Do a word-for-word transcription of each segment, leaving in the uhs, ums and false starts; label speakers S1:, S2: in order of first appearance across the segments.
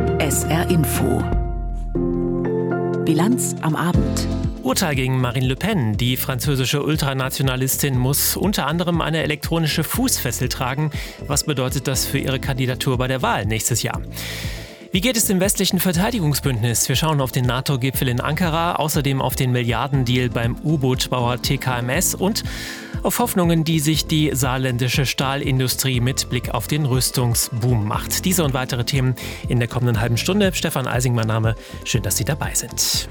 S1: S R Info. Bilanz am Abend.
S2: Urteil gegen Marine Le Pen. Die französische Ultranationalistin muss unter anderem eine elektronische Fußfessel tragen. Was bedeutet das für ihre Kandidatur bei der Wahl nächstes Jahr? Wie geht es dem westlichen Verteidigungsbündnis? Wir schauen auf den NATO-Gipfel in Ankara, außerdem auf den Milliardendeal beim U-Boot-Bauer T K M S und auf Hoffnungen, die sich die saarländische Stahlindustrie mit Blick auf den Rüstungsboom macht. Diese und weitere Themen in der kommenden halben Stunde. Stefan Eising, mein Name. Schön, dass Sie dabei sind.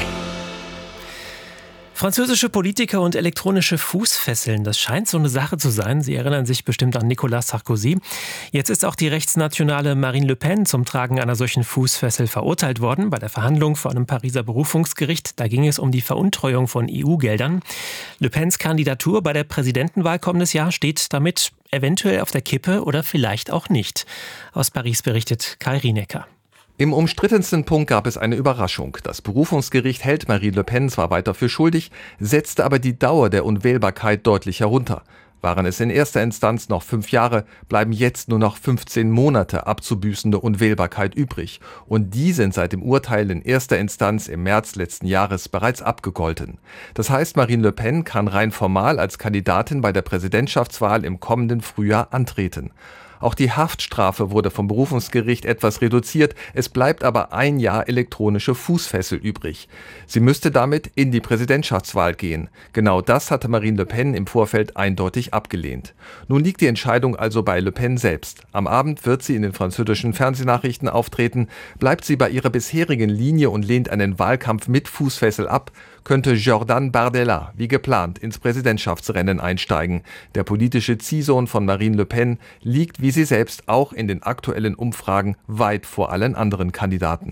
S2: Französische Politiker und elektronische Fußfesseln, das scheint so eine Sache zu sein. Sie erinnern sich bestimmt an Nicolas Sarkozy. Jetzt ist auch die rechtsnationale Marine Le Pen zum Tragen einer solchen Fußfessel verurteilt worden bei der Verhandlung vor einem Pariser Berufungsgericht. Da ging es um die Veruntreuung von E U-Geldern. Le Pens Kandidatur bei der Präsidentenwahl kommendes Jahr steht damit eventuell auf der Kippe oder vielleicht auch nicht. Aus Paris berichtet Kai Rienecker.
S3: Im umstrittensten Punkt gab es eine Überraschung. Das Berufungsgericht hält Marine Le Pen zwar weiter für schuldig, setzte aber die Dauer der Unwählbarkeit deutlich herunter. Waren es in erster Instanz noch fünf Jahre, bleiben jetzt nur noch fünfzehn Monate abzubüßende Unwählbarkeit übrig. Und die sind seit dem Urteil in erster Instanz im März letzten Jahres bereits abgegolten. Das heißt, Marine Le Pen kann rein formal als Kandidatin bei der Präsidentschaftswahl im kommenden Frühjahr antreten. Auch die Haftstrafe wurde vom Berufungsgericht etwas reduziert. Es bleibt aber ein Jahr elektronische Fußfessel übrig. Sie müsste damit in die Präsidentschaftswahl gehen. Genau das hatte Marine Le Pen im Vorfeld eindeutig abgelehnt. Nun liegt die Entscheidung also bei Le Pen selbst. Am Abend wird sie in den französischen Fernsehnachrichten auftreten. Bleibt sie bei ihrer bisherigen Linie und lehnt einen Wahlkampf mit Fußfessel ab, könnte Jordan Bardella wie geplant ins Präsidentschaftsrennen einsteigen. Der politische Ziehsohn von Marine Le Pen liegt wie sie selbst auch in den aktuellen Umfragen weit vor allen anderen Kandidaten.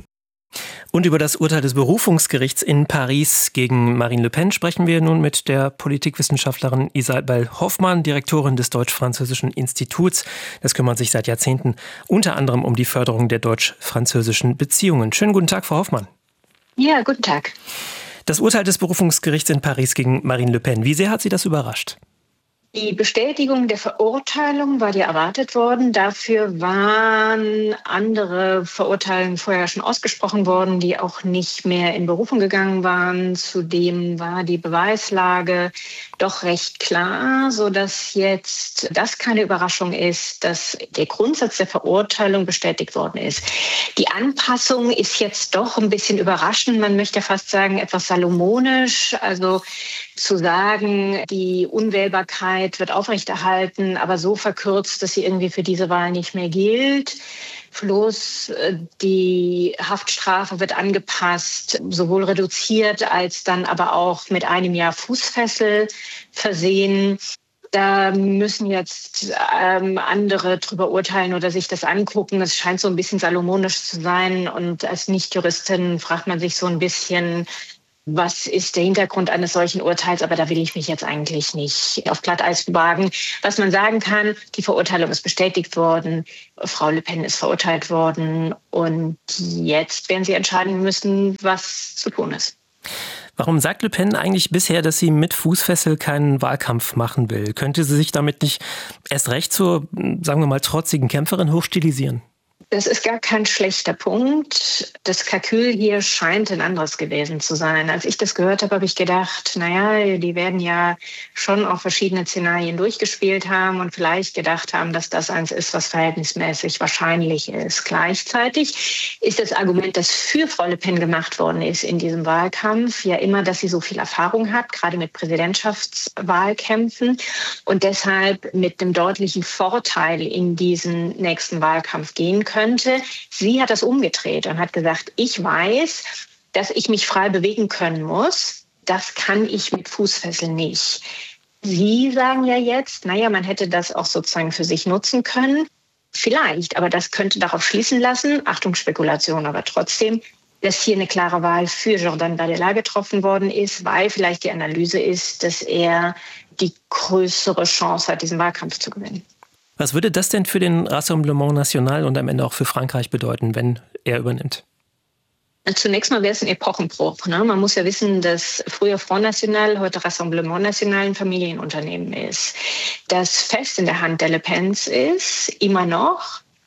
S2: Und über das Urteil des Berufungsgerichts in Paris gegen Marine Le Pen sprechen wir nun mit der Politikwissenschaftlerin Isabel Hoffmann, Direktorin des Deutsch-Französischen Instituts. Das kümmert sich seit Jahrzehnten unter anderem um die Förderung der deutsch-französischen Beziehungen. Schönen guten Tag, Frau Hoffmann.
S4: Ja, guten Tag.
S2: Das Urteil des Berufungsgerichts in Paris gegen Marine Le Pen, wie sehr hat Sie das überrascht?
S4: Die Bestätigung der Verurteilung war ja erwartet worden. Dafür waren andere Verurteilungen vorher schon ausgesprochen worden, die auch nicht mehr in Berufung gegangen waren. Zudem war die Beweislage doch recht klar, sodass jetzt das keine Überraschung ist, dass der Grundsatz der Verurteilung bestätigt worden ist. Die Anpassung ist jetzt doch ein bisschen überraschend. Man möchte fast sagen, etwas salomonisch. Also zu sagen, die Unwählbarkeit wird aufrechterhalten, aber so verkürzt, dass sie irgendwie für diese Wahl nicht mehr gilt. Plus die Haftstrafe wird angepasst, sowohl reduziert als dann aber auch mit einem Jahr Fußfessel versehen. Da müssen jetzt ähm, andere drüber urteilen oder sich das angucken. Es scheint so ein bisschen salomonisch zu sein. Und als Nichtjuristin fragt man sich so ein bisschen, was ist der Hintergrund eines solchen Urteils? Aber da will ich mich jetzt eigentlich nicht auf Glatteis wagen. Was man sagen kann, die Verurteilung ist bestätigt worden. Frau Le Pen ist verurteilt worden. Und jetzt werden sie entscheiden müssen, was zu tun ist.
S2: Warum sagt Le Pen eigentlich bisher, dass sie mit Fußfessel keinen Wahlkampf machen will? Könnte sie sich damit nicht erst recht zur, sagen wir mal, trotzigen Kämpferin hochstilisieren?
S4: Das ist gar kein schlechter Punkt. Das Kalkül hier scheint ein anderes gewesen zu sein. Als ich das gehört habe, habe ich gedacht, naja, die werden ja schon auch verschiedene Szenarien durchgespielt haben und vielleicht gedacht haben, dass das eins ist, was verhältnismäßig wahrscheinlich ist. Gleichzeitig ist das Argument, das für Frau Le Pen gemacht worden ist in diesem Wahlkampf, ja immer, dass sie so viel Erfahrung hat, gerade mit Präsidentschaftswahlkämpfen und deshalb mit einem deutlichen Vorteil in diesen nächsten Wahlkampf gehen könnte. Sie hat das umgedreht und hat gesagt, ich weiß, dass ich mich frei bewegen können muss. Das kann ich mit Fußfesseln nicht. Sie sagen ja jetzt, naja, man hätte das auch sozusagen für sich nutzen können. Vielleicht, aber das könnte darauf schließen lassen, Achtung, Spekulation, aber trotzdem, dass hier eine klare Wahl für Jordan Bardella getroffen worden ist, weil vielleicht die Analyse ist, dass er die größere Chance hat, diesen Wahlkampf zu gewinnen.
S2: Was würde das denn für den Rassemblement National und am Ende auch für Frankreich bedeuten, wenn er übernimmt?
S4: Zunächst mal wäre es ein Epochenbruch. Ne? Man muss ja wissen, dass früher Front National, heute Rassemblement National ein Familienunternehmen ist. Das fest in der Hand der Le Pens ist, immer noch,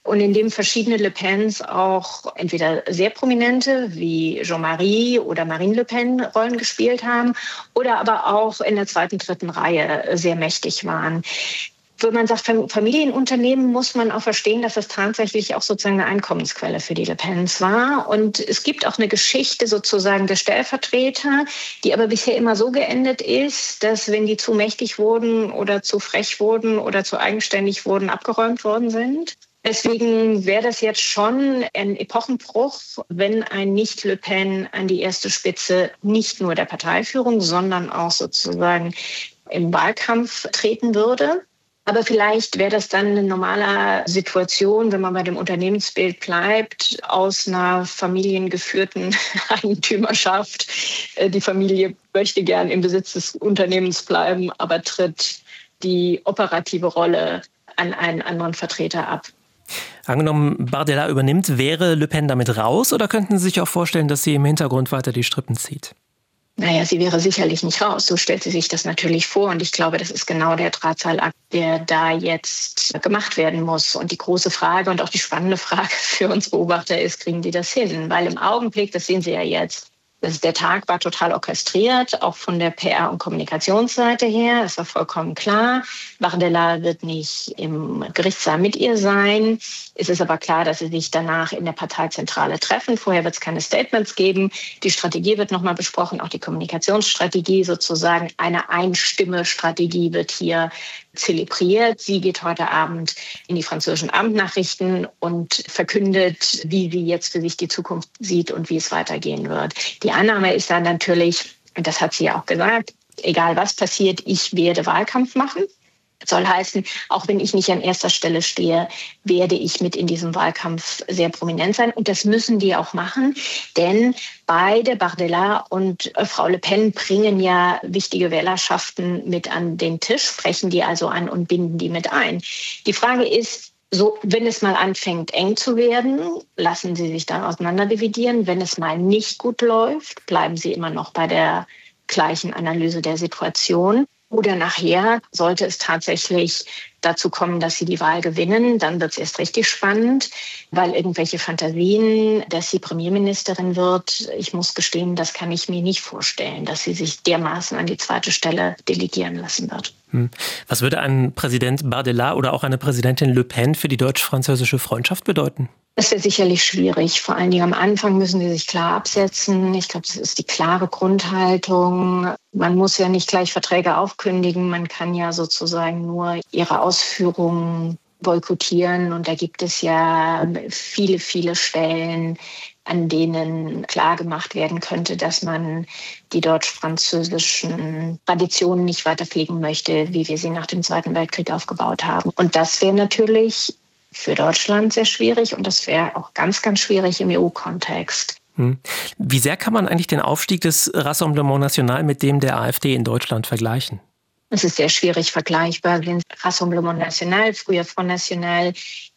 S4: und in dem verschiedene Le Pens auch entweder sehr prominente wie Jean-Marie oder Marine Le Pen Rollen gespielt haben oder aber auch in der zweiten, dritten Reihe sehr mächtig waren. Wenn man sagt Familienunternehmen, muss man auch verstehen, dass das tatsächlich auch sozusagen eine Einkommensquelle für die Le Pens war. Und es gibt auch eine Geschichte sozusagen der Stellvertreter, die aber bisher immer so geendet ist, dass wenn die zu mächtig wurden oder zu frech wurden oder zu eigenständig wurden, abgeräumt worden sind. Deswegen wäre das jetzt schon ein Epochenbruch, wenn ein Nicht-Le Pen an die erste Spitze nicht nur der Parteiführung, sondern auch sozusagen im Wahlkampf treten würde. Aber vielleicht wäre das dann eine normale Situation, wenn man bei dem Unternehmensbild bleibt, aus einer familiengeführten Eigentümerschaft. Die Familie möchte gern im Besitz des Unternehmens bleiben, aber tritt die operative Rolle an einen anderen Vertreter ab.
S2: Angenommen, Bardella übernimmt, wäre Le Pen damit raus oder könnten Sie sich auch vorstellen, dass sie im Hintergrund weiter die Strippen zieht?
S4: Naja, sie wäre sicherlich nicht raus. So stellt sie sich das natürlich vor. Und ich glaube, das ist genau der Drahtseilakt, der da jetzt gemacht werden muss. Und die große Frage und auch die spannende Frage für uns Beobachter ist, kriegen die das hin? Weil im Augenblick, das sehen Sie ja jetzt, das, der Tag war total orchestriert, auch von der P R- und Kommunikationsseite her. Es war vollkommen klar, Bardella wird nicht im Gerichtssaal mit ihr sein. Es ist aber klar, dass sie sich danach in der Parteizentrale treffen. Vorher wird es keine Statements geben. Die Strategie wird nochmal besprochen, auch die Kommunikationsstrategie sozusagen. Eine Einstimme-Strategie wird hier zelebriert. Sie geht heute Abend in die französischen Abendnachrichten und verkündet, wie sie jetzt für sich die Zukunft sieht und wie es weitergehen wird. Die Annahme ist dann natürlich, und das hat sie ja auch gesagt, egal was passiert, ich werde Wahlkampf machen. Das soll heißen, auch wenn ich nicht an erster Stelle stehe, werde ich mit in diesem Wahlkampf sehr prominent sein. Und das müssen die auch machen, denn beide, Bardella und Frau Le Pen, bringen ja wichtige Wählerschaften mit an den Tisch, sprechen die also an und binden die mit ein. Die Frage ist, so, wenn es mal anfängt, eng zu werden, lassen sie sich dann auseinanderdividieren. Wenn es mal nicht gut läuft, bleiben sie immer noch bei der gleichen Analyse der Situation. Oder nachher sollte es tatsächlich dazu kommen, dass sie die Wahl gewinnen, dann wird es erst richtig spannend, weil irgendwelche Fantasien, dass sie Premierministerin wird, ich muss gestehen, das kann ich mir nicht vorstellen, dass sie sich dermaßen an die zweite Stelle delegieren lassen wird.
S2: Hm. Was würde ein Präsident Bardella oder auch eine Präsidentin Le Pen für die deutsch-französische Freundschaft bedeuten?
S4: Das wäre sicherlich schwierig. Vor allen Dingen am Anfang müssen sie sich klar absetzen. Ich glaube, das ist die klare Grundhaltung. Man muss ja nicht gleich Verträge aufkündigen. Man kann ja sozusagen nur ihre Ausführungen boykottieren. Und da gibt es ja viele, viele Stellen, an denen klar gemacht werden könnte, dass man die deutsch-französischen Traditionen nicht weiter pflegen möchte, wie wir sie nach dem Zweiten Weltkrieg aufgebaut haben. Und das wäre natürlich für Deutschland sehr schwierig und das wäre auch ganz, ganz schwierig im E U-Kontext.
S2: Hm. Wie sehr kann man eigentlich den Aufstieg des Rassemblement National mit dem der AfD in Deutschland vergleichen?
S4: Es ist sehr schwierig vergleichbar. Rassemblement National, früher Front National,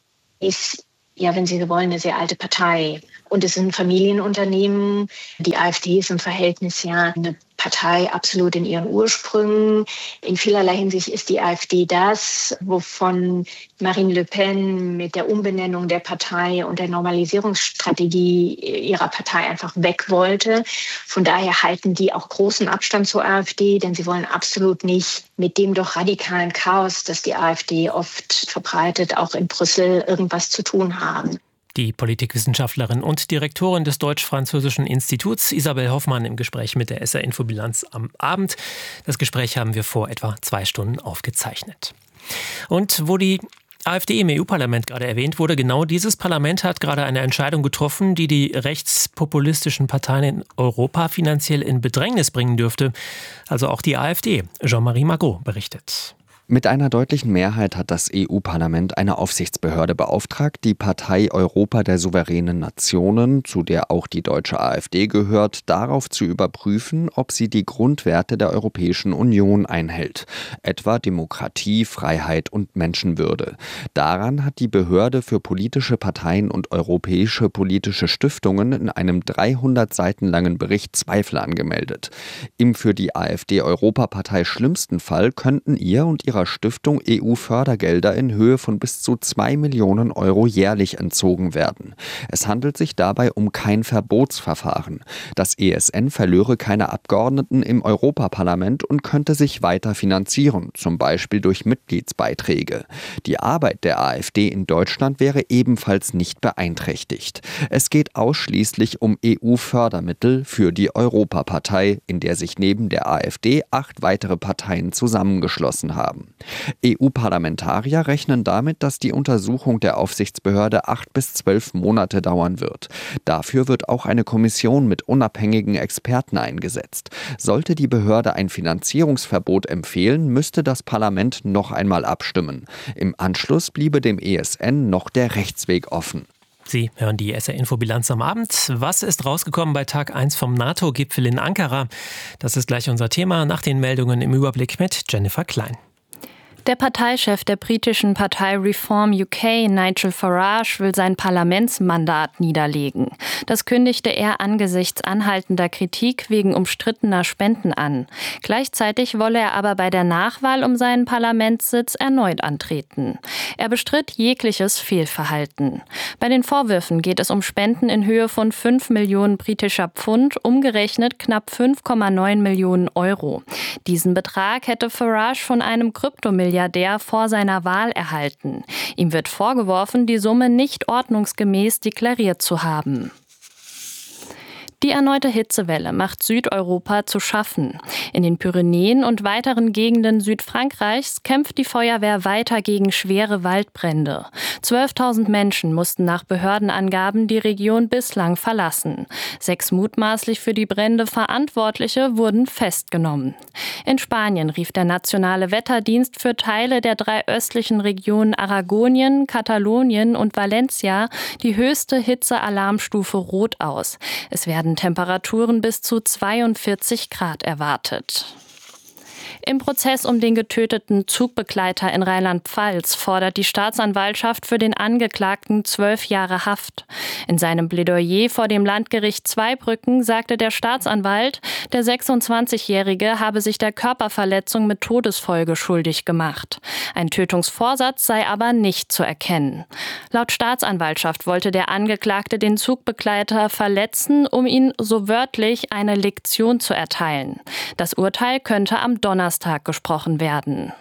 S4: ist, ja, wenn Sie so wollen, eine sehr alte Partei. Und es sind Familienunternehmen. Die AfD ist im Verhältnis ja eine Partei absolut in ihren Ursprüngen. In vielerlei Hinsicht ist die AfD das, wovon Marine Le Pen mit der Umbenennung der Partei und der Normalisierungsstrategie ihrer Partei einfach weg wollte. Von daher halten die auch großen Abstand zur AfD, denn sie wollen absolut nicht mit dem doch radikalen Chaos, das die AfD oft verbreitet, auch in Brüssel irgendwas zu tun haben.
S2: Die Politikwissenschaftlerin und Direktorin des Deutsch-Französischen Instituts Isabel Hoffmann im Gespräch mit der S R-Infobilanz am Abend. Das Gespräch haben wir vor etwa zwei Stunden aufgezeichnet. Und wo die AfD im E U-Parlament gerade erwähnt wurde, genau dieses Parlament hat gerade eine Entscheidung getroffen, die die rechtspopulistischen Parteien in Europa finanziell in Bedrängnis bringen dürfte. Also auch die AfD. Jean-Marie Margot berichtet.
S5: Mit einer deutlichen Mehrheit hat das E U-Parlament eine Aufsichtsbehörde beauftragt, die Partei Europa der souveränen Nationen, zu der auch die deutsche AfD gehört, darauf zu überprüfen, ob sie die Grundwerte der Europäischen Union einhält, etwa Demokratie, Freiheit und Menschenwürde. Daran hat die Behörde für politische Parteien und europäische politische Stiftungen in einem dreihundert Seiten langen Bericht Zweifel angemeldet. Im für die AfD-Europapartei schlimmsten Fall könnten ihr und ihre ihrer Stiftung E U-Fördergelder in Höhe von bis zu zwei Millionen Euro jährlich entzogen werden. Es handelt sich dabei um kein Verbotsverfahren. Das E S N verlöre keine Abgeordneten im Europaparlament und könnte sich weiter finanzieren, zum Beispiel durch Mitgliedsbeiträge. Die Arbeit der AfD in Deutschland wäre ebenfalls nicht beeinträchtigt. Es geht ausschließlich um E U-Fördermittel für die Europapartei, in der sich neben der AfD acht weitere Parteien zusammengeschlossen haben. E U-Parlamentarier rechnen damit, dass die Untersuchung der Aufsichtsbehörde acht bis zwölf Monate dauern wird. Dafür wird auch eine Kommission mit unabhängigen Experten eingesetzt. Sollte die Behörde ein Finanzierungsverbot empfehlen, müsste das Parlament noch einmal abstimmen. Im Anschluss bliebe dem E S N noch der Rechtsweg offen.
S2: Sie hören die S R-Info-Bilanz am Abend. Was ist rausgekommen bei Tag eins vom NATO-Gipfel in Ankara? Das ist gleich unser Thema nach den Meldungen im Überblick mit Jennifer Klein.
S6: Der Parteichef der britischen Partei Reform U K, Nigel Farage, will sein Parlamentsmandat niederlegen. Das kündigte er angesichts anhaltender Kritik wegen umstrittener Spenden an. Gleichzeitig wolle er aber bei der Nachwahl um seinen Parlamentssitz erneut antreten. Er bestritt jegliches Fehlverhalten. Bei den Vorwürfen geht es um Spenden in Höhe von fünf Millionen britischer Pfund, umgerechnet knapp fünf Komma neun Millionen Euro. Diesen Betrag hätte Farage von einem Kryptomilliardär Milliardär vor seiner Wahl erhalten. Ihm wird vorgeworfen, die Summe nicht ordnungsgemäß deklariert zu haben. Die erneute Hitzewelle macht Südeuropa zu schaffen. In den Pyrenäen und weiteren Gegenden Südfrankreichs kämpft die Feuerwehr weiter gegen schwere Waldbrände. zwölftausend Menschen mussten nach Behördenangaben die Region bislang verlassen. Sechs mutmaßlich für die Brände Verantwortliche wurden festgenommen. In Spanien rief der nationale Wetterdienst für Teile der drei östlichen Regionen Aragonien, Katalonien und Valencia die höchste Hitzealarmstufe Rot aus. Es werden Temperaturen bis zu zweiundvierzig Grad erwartet. Im Prozess um den getöteten Zugbegleiter in Rheinland-Pfalz fordert die Staatsanwaltschaft für den Angeklagten zwölf Jahre Haft. In seinem Plädoyer vor dem Landgericht Zweibrücken sagte der Staatsanwalt, der sechsundzwanzigjährige habe sich der Körperverletzung mit Todesfolge schuldig gemacht. Ein Tötungsvorsatz sei aber nicht zu erkennen. Laut Staatsanwaltschaft wollte der Angeklagte den Zugbegleiter verletzen, um ihm so wörtlich eine Lektion zu erteilen. Das Urteil könnte am Donnerstag gesprochen werden.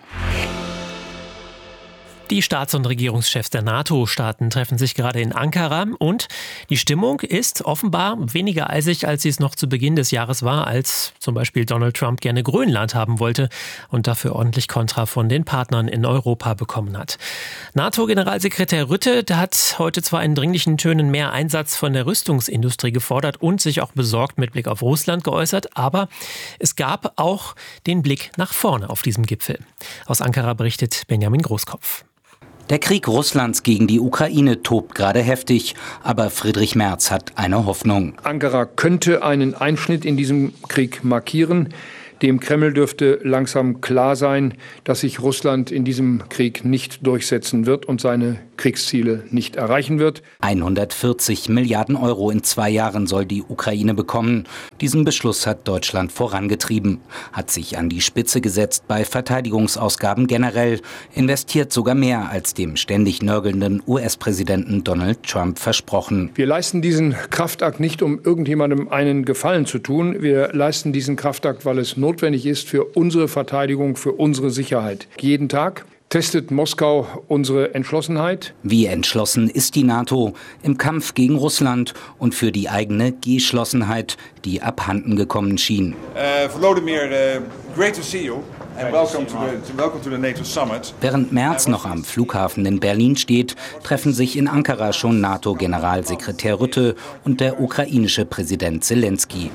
S2: Die Staats- und Regierungschefs der NATO-Staaten treffen sich gerade in Ankara und die Stimmung ist offenbar weniger eisig, als sie es noch zu Beginn des Jahres war, als zum Beispiel Donald Trump gerne Grönland haben wollte und dafür ordentlich Kontra von den Partnern in Europa bekommen hat. NATO-Generalsekretär Rutte der hat heute zwar in dringlichen Tönen mehr Einsatz von der Rüstungsindustrie gefordert und sich auch besorgt mit Blick auf Russland geäußert, aber es gab auch den Blick nach vorne auf diesem Gipfel. Aus Ankara berichtet Benjamin Großkopf.
S7: Der Krieg Russlands gegen die Ukraine tobt gerade heftig, aber Friedrich Merz hat eine Hoffnung.
S8: Ankara könnte einen Einschnitt in diesem Krieg markieren. Dem Kreml dürfte langsam klar sein, dass sich Russland in diesem Krieg nicht durchsetzen wird und seine Kriegsziele nicht erreichen wird.
S7: hundertvierzig Milliarden Euro in zwei Jahren soll die Ukraine bekommen. Diesen Beschluss hat Deutschland vorangetrieben, hat sich an die Spitze gesetzt bei Verteidigungsausgaben generell, investiert sogar mehr als dem ständig nörgelnden U S-Präsidenten Donald Trump versprochen.
S8: Wir leisten diesen Kraftakt nicht, um irgendjemandem einen Gefallen zu tun. Wir leisten diesen Kraftakt, weil es notwendig ist für unsere Verteidigung, für unsere Sicherheit. Jeden Tag testet Moskau unsere Entschlossenheit.
S7: Wie entschlossen ist die NATO im Kampf gegen Russland und für die eigene Geschlossenheit, die abhanden gekommen schien.
S9: Uh, Volodymyr, uh, great to see you. And welcome to the, welcome to the NATO Summit.
S7: Während Merz noch am Flughafen in Berlin steht, treffen sich in Ankara schon NATO-Generalsekretär Rutte und der ukrainische Präsident Zelensky.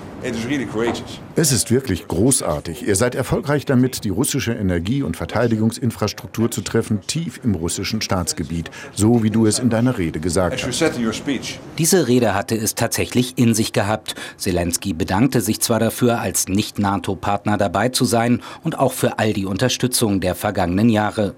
S10: Es ist wirklich großartig. Ihr seid erfolgreich damit, die russische Energie- und Verteidigungsinfrastruktur zu treffen, tief im russischen Staatsgebiet, so wie du es in deiner Rede gesagt hast.
S7: Diese Rede hatte es tatsächlich in sich gehabt. Zelensky bedankte sich zwar dafür, als Nicht-NATO-Partner dabei zu sein und auch für all die Unterstützung der vergangenen Jahre.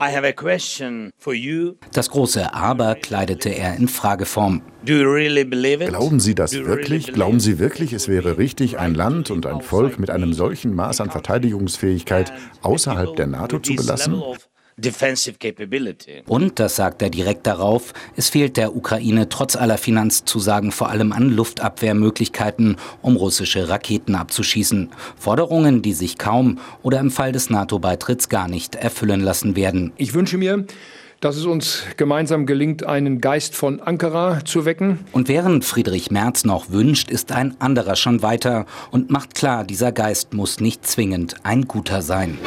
S7: Das große Aber kleidete er in Frageform.
S10: Glauben Sie das wirklich? Glauben Sie wirklich, es wäre richtig, ein Land und ein Volk mit einem solchen Maß an Verteidigungsfähigkeit außerhalb der NATO zu belassen?
S11: defensive capability.
S7: Und, das sagt er direkt darauf, es fehlt der Ukraine trotz aller Finanzzusagen vor allem an Luftabwehrmöglichkeiten, um russische Raketen abzuschießen. Forderungen, die sich kaum oder im Fall des NATO-Beitritts gar nicht erfüllen lassen werden.
S8: Ich wünsche mir, dass es uns gemeinsam gelingt, einen Geist von Ankara zu wecken.
S7: Und während Friedrich Merz noch wünscht, ist ein anderer schon weiter und macht klar, dieser Geist muss nicht zwingend ein guter sein.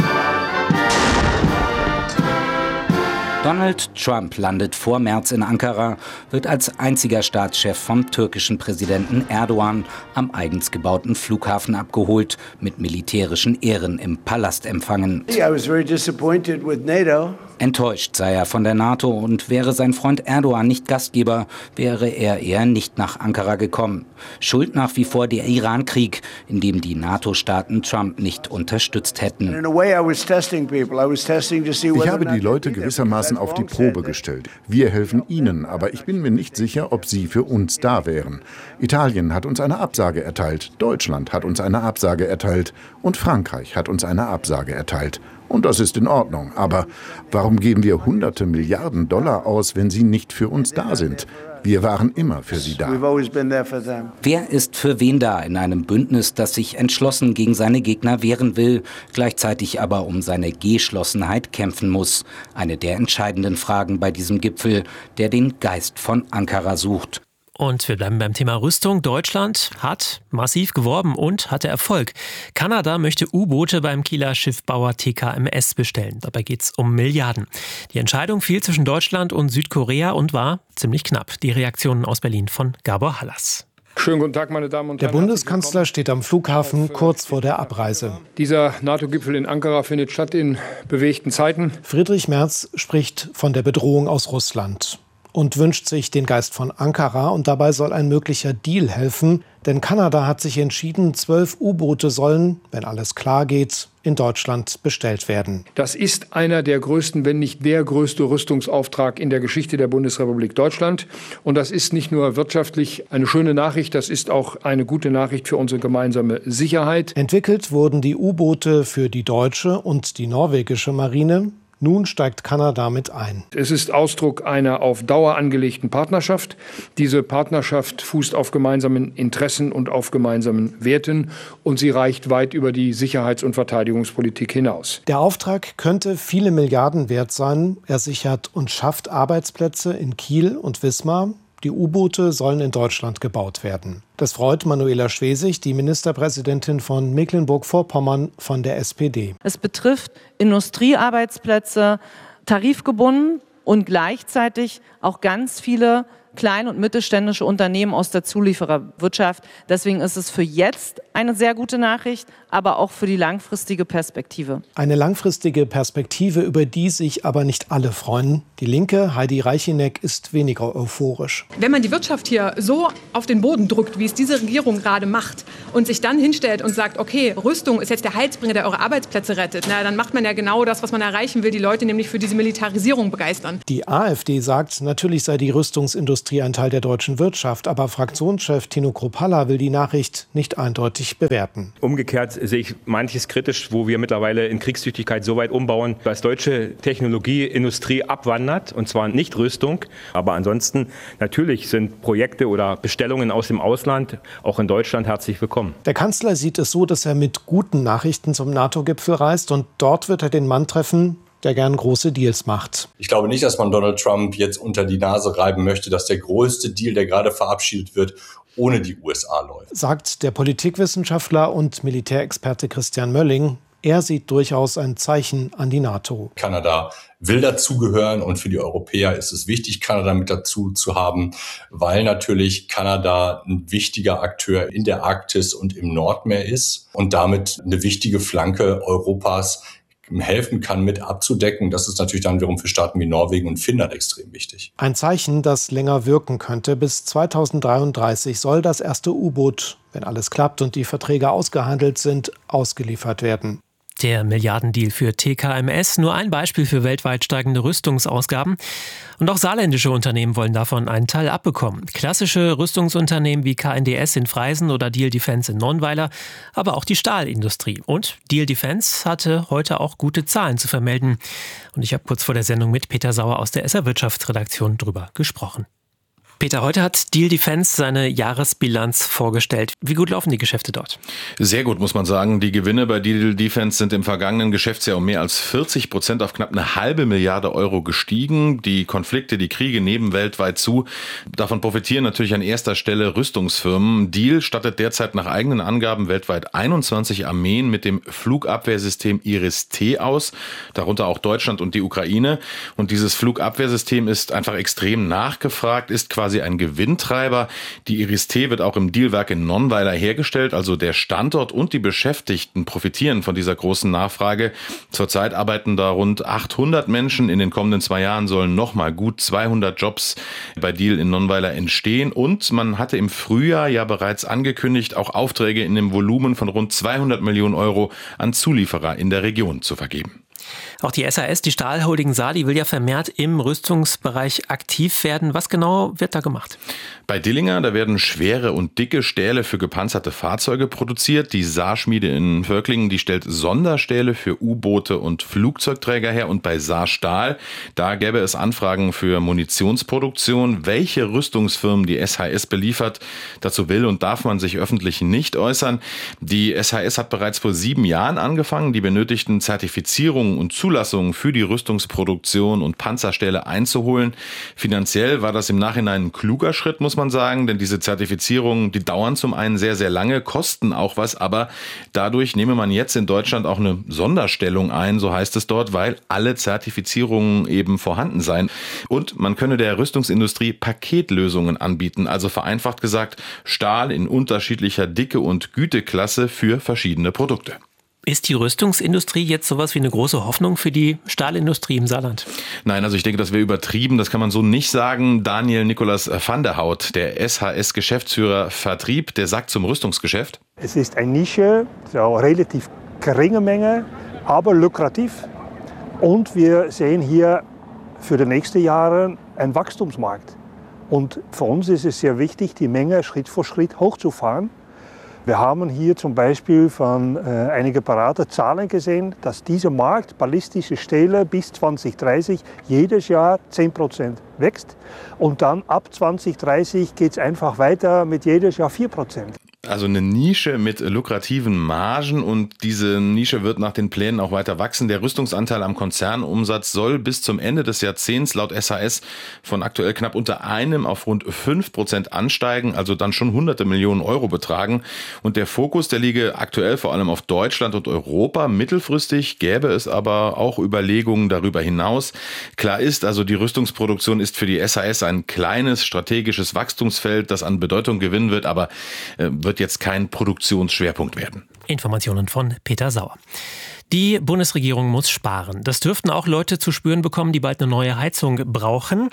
S7: Donald Trump landet vor Merz in Ankara, wird als einziger Staatschef vom türkischen Präsidenten Erdogan am eigens gebauten Flughafen abgeholt, mit militärischen Ehren im Palast empfangen.
S11: I was very disappointed with NATO.
S7: Enttäuscht sei er von der NATO und wäre sein Freund Erdogan nicht Gastgeber, wäre er eher nicht nach Ankara gekommen. Schuld nach wie vor der Iran-Krieg, in dem die NATO-Staaten Trump nicht unterstützt hätten.
S10: Ich habe die Leute gewissermaßen auf die Probe gestellt. Wir helfen ihnen, aber ich bin mir nicht sicher, ob sie für uns da wären. Italien hat uns eine Absage erteilt, Deutschland hat uns eine Absage erteilt und Frankreich hat uns eine Absage erteilt. Und das ist in Ordnung. Aber warum geben wir hunderte Milliarden Dollar aus, wenn sie nicht für uns da sind? Wir waren immer für sie da.
S7: Wer ist für wen da in einem Bündnis, das sich entschlossen gegen seine Gegner wehren will, gleichzeitig aber um seine Geschlossenheit kämpfen muss? Eine der entscheidenden Fragen bei diesem Gipfel, der den Geist von Ankara sucht.
S2: Und wir bleiben beim Thema Rüstung. Deutschland hat massiv geworben und hatte Erfolg. Kanada möchte U-Boote beim Kieler Schiffbauer T K M S bestellen. Dabei geht es um Milliarden. Die Entscheidung fiel zwischen Deutschland und Südkorea und war ziemlich knapp. Die Reaktionen aus Berlin von Gabor Hallas.
S8: Schönen guten Tag, meine Damen und
S12: Herren. Der Bundeskanzler steht am Flughafen kurz vor der Abreise.
S8: Dieser NATO-Gipfel in Ankara findet statt in bewegten Zeiten.
S12: Friedrich Merz spricht von der Bedrohung aus Russland und wünscht sich den Geist von Ankara. Und dabei soll ein möglicher Deal helfen. Denn Kanada hat sich entschieden, zwölf U-Boote sollen, wenn alles klar geht, in Deutschland bestellt werden.
S8: Das ist einer der größten, wenn nicht der größte Rüstungsauftrag in der Geschichte der Bundesrepublik Deutschland. Und das ist nicht nur wirtschaftlich eine schöne Nachricht, das ist auch eine gute Nachricht für unsere gemeinsame Sicherheit.
S12: Entwickelt wurden die U-Boote für die deutsche und die norwegische Marine. Nun steigt Kanada mit ein.
S8: Es ist Ausdruck einer auf Dauer angelegten Partnerschaft. Diese Partnerschaft fußt auf gemeinsamen Interessen und auf gemeinsamen Werten. Und sie reicht weit über die Sicherheits- und Verteidigungspolitik hinaus.
S12: Der Auftrag könnte viele Milliarden wert sein. Er sichert und schafft Arbeitsplätze in Kiel und Wismar. Die U-Boote sollen in Deutschland gebaut werden. Das freut Manuela Schwesig, die Ministerpräsidentin von Mecklenburg-Vorpommern von der S P D.
S13: Es betrifft Industriearbeitsplätze, tarifgebunden und gleichzeitig auch ganz viele klein- und mittelständische Unternehmen aus der Zuliefererwirtschaft. Deswegen ist es für jetzt eine sehr gute Nachricht, aber auch für die langfristige Perspektive.
S12: Eine langfristige Perspektive, über die sich aber nicht alle freuen. Die Linke, Heidi Reicheneck, ist weniger euphorisch.
S14: Wenn man die Wirtschaft hier so auf den Boden drückt, wie es diese Regierung gerade macht, und sich dann hinstellt und sagt, okay, Rüstung ist jetzt der Heilsbringer, der eure Arbeitsplätze rettet, na, dann macht man ja genau das, was man erreichen will, die Leute nämlich für diese Militarisierung begeistern.
S12: Die AfD sagt, natürlich sei die Rüstungsindustrie ein Teil der deutschen Wirtschaft, aber Fraktionschef Tino Kruppalla will die Nachricht nicht eindeutig bewerten.
S15: Umgekehrt sehe ich manches kritisch, wo wir mittlerweile in Kriegstüchtigkeit so weit umbauen, dass deutsche Technologieindustrie abwandert, und zwar nicht Rüstung. Aber ansonsten natürlich sind Projekte oder Bestellungen aus dem Ausland auch in Deutschland herzlich willkommen.
S12: Der Kanzler sieht es so, dass er mit guten Nachrichten zum NATO-Gipfel reist und dort wird er den Mann treffen, der gern große Deals macht.
S16: Ich glaube nicht, dass man Donald Trump jetzt unter die Nase reiben möchte, dass der größte Deal, der gerade verabschiedet wird, ohne die U S A läuft.
S12: Sagt der Politikwissenschaftler und Militärexperte Christian Mölling. Er sieht durchaus ein Zeichen an die NATO.
S16: Kanada will dazugehören und für die Europäer ist es wichtig, Kanada mit dazu zu haben, weil natürlich Kanada ein wichtiger Akteur in der Arktis und im Nordmeer ist und damit eine wichtige Flanke Europas helfen kann, mit abzudecken. Das ist natürlich dann wiederum für Staaten wie Norwegen und Finnland extrem wichtig.
S12: Ein Zeichen, das länger wirken könnte. Bis zweitausenddreiunddreißig soll das erste U-Boot, wenn alles klappt und die Verträge ausgehandelt sind, ausgeliefert werden.
S2: Der Milliardendeal für T K M S, nur ein Beispiel für weltweit steigende Rüstungsausgaben. Und auch saarländische Unternehmen wollen davon einen Teil abbekommen. Klassische Rüstungsunternehmen wie K N D S in Freisen oder Diehl Defence in Nonnweiler, aber auch die Stahlindustrie. Und Diehl Defence hatte heute auch gute Zahlen zu vermelden. Und ich habe kurz vor der Sendung mit Peter Sauer aus der S R Wirtschaftsredaktion drüber gesprochen. Peter, heute hat Diehl Defence seine Jahresbilanz vorgestellt. Wie gut laufen die Geschäfte dort?
S17: Sehr gut, muss man sagen. Die Gewinne bei Diehl Defence sind im vergangenen Geschäftsjahr um mehr als vierzig Prozent auf knapp eine halbe Milliarde Euro gestiegen. Die Konflikte, die Kriege nehmen weltweit zu. Davon profitieren natürlich an erster Stelle Rüstungsfirmen. Diehl stattet derzeit nach eigenen Angaben weltweit einundzwanzig Armeen mit dem Flugabwehrsystem Iris-T aus, darunter auch Deutschland und die Ukraine. Und dieses Flugabwehrsystem ist einfach extrem nachgefragt, ist quasi ein Gewinntreiber. Die Iris-T wird auch im Diehl-Werk in Nonnweiler hergestellt, also der Standort und die Beschäftigten profitieren von dieser großen Nachfrage. Zurzeit arbeiten da rund achthundert Menschen. In den kommenden zwei Jahren sollen nochmal gut zweihundert Jobs bei Diehl in Nonnweiler entstehen. Und man hatte im Frühjahr ja bereits angekündigt, auch Aufträge in dem Volumen von rund zweihundert Millionen Euro an Zulieferer in der Region zu vergeben.
S2: Auch die S A S, die Stahlholding Saar, die will ja vermehrt im Rüstungsbereich aktiv werden. Was genau wird da gemacht?
S17: Bei Dillinger, da werden schwere und dicke Stähle für gepanzerte Fahrzeuge produziert. Die Saarschmiede in Völklingen, die stellt Sonderstähle für U-Boote und Flugzeugträger her. Und bei Saar Stahl, da gäbe es Anfragen für Munitionsproduktion. Welche Rüstungsfirmen die S H S beliefert, dazu will und darf man sich öffentlich nicht äußern. Die S H S hat bereits vor sieben Jahren angefangen, die benötigten Zertifizierungen und Zulassungen für die Rüstungsproduktion und Panzerstähle einzuholen. Finanziell war das im Nachhinein ein kluger Schritt, muss man sagen, denn diese Zertifizierungen, die dauern zum einen sehr, sehr lange, kosten auch was, aber dadurch nehme man jetzt in Deutschland auch eine Sonderstellung ein, so heißt es dort, weil alle Zertifizierungen eben vorhanden seien. Und man könne der Rüstungsindustrie Paketlösungen anbieten, also vereinfacht gesagt Stahl in unterschiedlicher Dicke und Güteklasse für verschiedene Produkte.
S2: Ist die Rüstungsindustrie jetzt sowas wie eine große Hoffnung für die Stahlindustrie im Saarland?
S17: Nein, also ich denke, das wäre übertrieben. Das kann man so nicht sagen. Daniel Nikolaus van der Hout, der S H S-Geschäftsführer Vertrieb, der sagt zum Rüstungsgeschäft:
S18: Es ist eine Nische, so relativ geringe Menge, aber lukrativ. Und wir sehen hier für die nächsten Jahre einen Wachstumsmarkt. Und für uns ist es sehr wichtig, die Menge Schritt für Schritt hochzufahren. Wir haben hier zum Beispiel von äh, einigen Berater Zahlen gesehen, dass dieser Markt ballistische Stähle bis zwanzig dreißig jedes Jahr zehn Prozent wächst. Und dann ab zwanzig dreißig geht es einfach weiter mit jedes Jahr vier Prozent.
S17: Also eine Nische mit lukrativen Margen, und diese Nische wird nach den Plänen auch weiter wachsen. Der Rüstungsanteil am Konzernumsatz soll bis zum Ende des Jahrzehnts laut S H S von aktuell knapp unter einem auf rund fünf Prozent ansteigen, also dann schon hunderte Millionen Euro betragen. Und der Fokus, der liege aktuell vor allem auf Deutschland und Europa. Mittelfristig gäbe es aber auch Überlegungen darüber hinaus. Klar ist also, die Rüstungsproduktion ist für die S H S ein kleines strategisches Wachstumsfeld, das an Bedeutung gewinnen wird, aber äh, wird jetzt kein Produktionsschwerpunkt werden.
S2: Informationen von Peter Sauer. Die Bundesregierung muss sparen. Das dürften auch Leute zu spüren bekommen, die bald eine neue Heizung brauchen.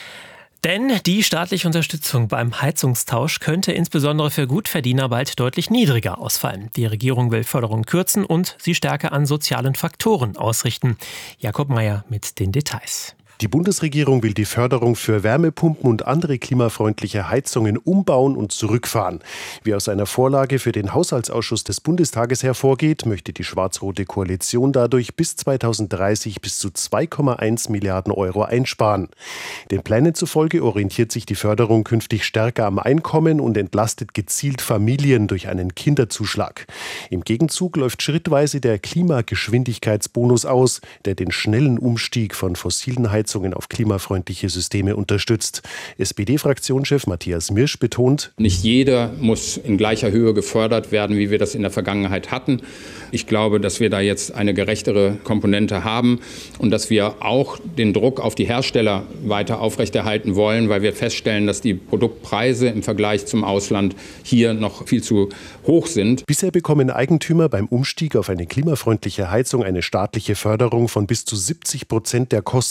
S2: Denn die staatliche Unterstützung beim Heizungstausch könnte insbesondere für Gutverdiener bald deutlich niedriger ausfallen. Die Regierung will Förderung kürzen und sie stärker an sozialen Faktoren ausrichten. Jakob Mayer mit den Details.
S19: Die Bundesregierung will die Förderung für Wärmepumpen und andere klimafreundliche Heizungen umbauen und zurückfahren. Wie aus einer Vorlage für den Haushaltsausschuss des Bundestages hervorgeht, möchte die schwarz-rote Koalition dadurch bis zweitausenddreißig bis zu zwei Komma eins Milliarden Euro einsparen. Den Plänen zufolge orientiert sich die Förderung künftig stärker am Einkommen und entlastet gezielt Familien durch einen Kinderzuschlag. Im Gegenzug läuft schrittweise der Klimageschwindigkeitsbonus aus, der den schnellen Umstieg von fossilen Heizungen auf klimafreundliche Systeme unterstützt. S P D-Fraktionschef Matthias Mirsch betont:
S20: Nicht jeder muss in gleicher Höhe gefördert werden, wie wir das in der Vergangenheit hatten. Ich glaube, dass wir da jetzt eine gerechtere Komponente haben und dass wir auch den Druck auf die Hersteller weiter aufrechterhalten wollen, weil wir feststellen, dass die Produktpreise im Vergleich zum Ausland hier noch viel zu hoch sind.
S19: Bisher bekommen Eigentümer beim Umstieg auf eine klimafreundliche Heizung eine staatliche Förderung von bis zu siebzig Prozent der Kosten, maximal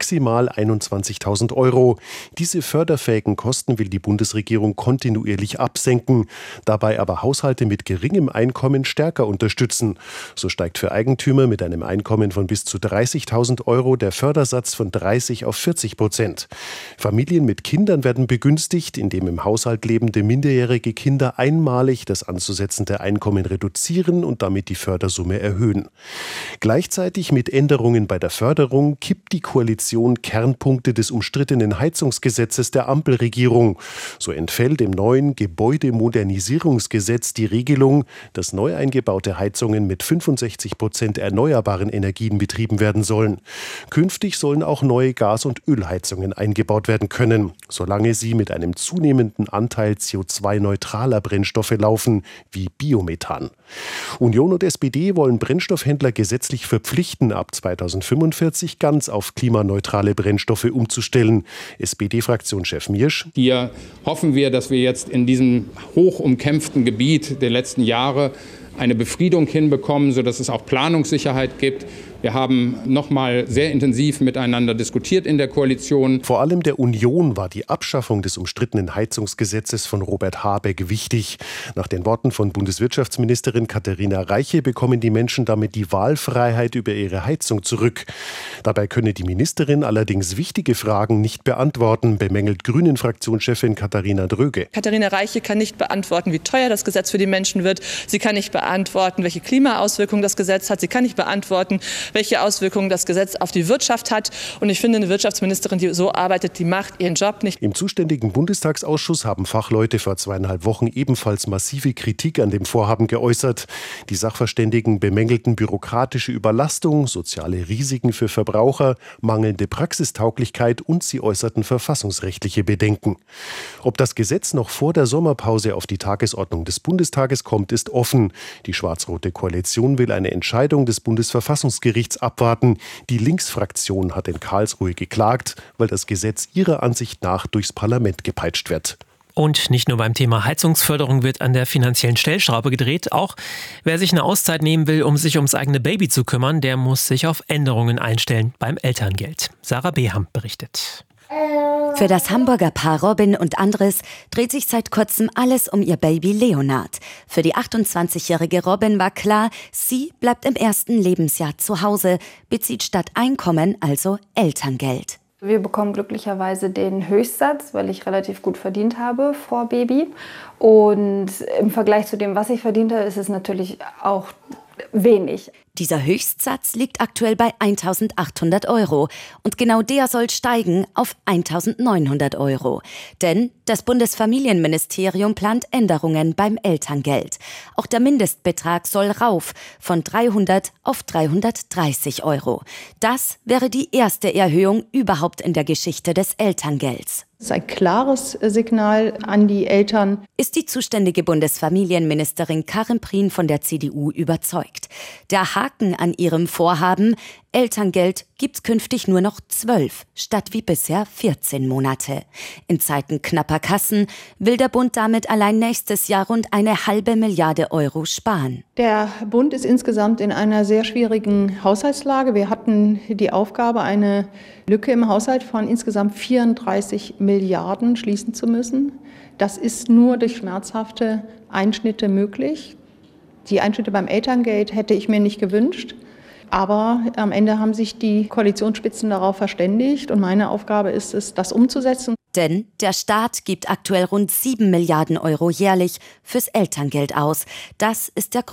S19: maximal einundzwanzigtausend Euro. Diese förderfähigen Kosten will die Bundesregierung kontinuierlich absenken, dabei aber Haushalte mit geringem Einkommen stärker unterstützen. So steigt für Eigentümer mit einem Einkommen von bis zu dreißigtausend Euro der Fördersatz von dreißig auf vierzig Prozent. Familien mit Kindern werden begünstigt, indem im Haushalt lebende minderjährige Kinder einmalig das anzusetzende Einkommen reduzieren und damit die Fördersumme erhöhen. Gleichzeitig mit Änderungen bei der Förderung kippt die Koalition Kernpunkte des umstrittenen Heizungsgesetzes der Ampelregierung. So entfällt im neuen Gebäudemodernisierungsgesetz die Regelung, dass neu eingebaute Heizungen mit fünfundsechzig Prozent erneuerbaren Energien betrieben werden sollen. Künftig sollen auch neue Gas- und Ölheizungen eingebaut werden können, solange sie mit einem zunehmenden Anteil C O zwei neutraler Brennstoffe laufen, wie Biomethan. Union und S P D wollen Brennstoffhändler gesetzlich verpflichten, ab zweitausendfünfundvierzig ganz auf klimaneutrale Brennstoffe umzustellen. S P D-Fraktionschef Miersch.
S20: Hier hoffen wir, dass wir jetzt in diesem hoch umkämpften Gebiet der letzten Jahre eine Befriedung hinbekommen, sodass es auch Planungssicherheit gibt. Wir haben noch mal sehr intensiv miteinander diskutiert in der Koalition.
S19: Vor allem der Union war die Abschaffung des umstrittenen Heizungsgesetzes von Robert Habeck wichtig. Nach den Worten von Bundeswirtschaftsministerin Katharina Reiche bekommen die Menschen damit die Wahlfreiheit über ihre Heizung zurück. Dabei könne die Ministerin allerdings wichtige Fragen nicht beantworten, bemängelt Grünen-Fraktionschefin Katharina Dröge.
S21: Katharina Reiche kann nicht beantworten, wie teuer das Gesetz für die Menschen wird. Sie kann nicht beantworten, welche Klimaauswirkungen das Gesetz hat. Sie kann nicht beantworten, welche Auswirkungen das Gesetz auf die Wirtschaft hat. Und ich finde, eine Wirtschaftsministerin, die so arbeitet, die macht ihren Job nicht.
S19: Im zuständigen Bundestagsausschuss haben Fachleute vor zweieinhalb Wochen ebenfalls massive Kritik an dem Vorhaben geäußert. Die Sachverständigen bemängelten bürokratische Überlastung, soziale Risiken für Verbraucher, mangelnde Praxistauglichkeit und sie äußerten verfassungsrechtliche Bedenken. Ob das Gesetz noch vor der Sommerpause auf die Tagesordnung des Bundestages kommt, ist offen. Die schwarz-rote Koalition will eine Entscheidung des Bundesverfassungsgerichts abwarten. Die Linksfraktion hat in Karlsruhe geklagt, weil das Gesetz ihrer Ansicht nach durchs Parlament gepeitscht wird.
S2: Und nicht nur beim Thema Heizungsförderung wird an der finanziellen Stellschraube gedreht. Auch wer sich eine Auszeit nehmen will, um sich ums eigene Baby zu kümmern, der muss sich auf Änderungen einstellen beim Elterngeld. Sarah Beham berichtet.
S22: Für das Hamburger Paar Robin und Andres dreht sich seit kurzem alles um ihr Baby Leonard. Für die achtundzwanzigjährige Robin war klar, sie bleibt im ersten Lebensjahr zu Hause, bezieht statt Einkommen also Elterngeld.
S23: Wir bekommen glücklicherweise den Höchstsatz, weil ich relativ gut verdient habe vor Baby. Und im Vergleich zu dem, was ich verdient habe, ist es natürlich auch wenig.
S22: Dieser Höchstsatz liegt aktuell bei eintausendachthundert Euro und genau der soll steigen auf eintausendneunhundert Euro. Denn das Bundesfamilienministerium plant Änderungen beim Elterngeld. Auch der Mindestbetrag soll rauf von dreihundert auf dreihundertdreißig Euro. Das wäre die erste Erhöhung überhaupt in der Geschichte des Elterngelds.
S24: Das ist ein klares Signal an die Eltern.
S22: Ist die zuständige Bundesfamilienministerin Karin Prien von der C D U überzeugt. Der Haken an ihrem Vorhaben: Elterngeld gibt's künftig nur noch zwölf statt wie bisher vierzehn Monate. In Zeiten knapper Kassen will der Bund damit allein nächstes Jahr rund eine halbe Milliarde Euro sparen.
S24: Der Bund ist insgesamt in einer sehr schwierigen Haushaltslage. Wir hatten die Aufgabe, eine Lücke im Haushalt von insgesamt vierunddreißig Milliarden schließen zu müssen. Das ist nur durch schmerzhafte Einschnitte möglich. Die Einschnitte beim Elterngeld hätte ich mir nicht gewünscht. Aber am Ende haben sich die Koalitionsspitzen darauf verständigt und meine Aufgabe ist es, das umzusetzen.
S22: Denn der Staat gibt aktuell rund sieben Milliarden Euro jährlich fürs Elterngeld aus. Das ist der